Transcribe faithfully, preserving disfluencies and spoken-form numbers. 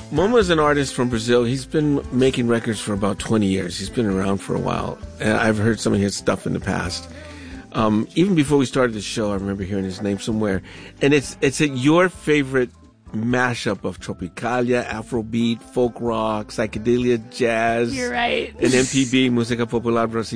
Momo is an artist from Brazil. He's been making records for about twenty years. He's been around for a while. And I've heard some of his stuff in the past. Um, even before we started the show, I remember hearing his name somewhere. And it's it's a, your favorite mashup of Tropicalia, Afrobeat, folk rock, psychedelia, jazz. You're right. And M P B, Música Popular Brasileira.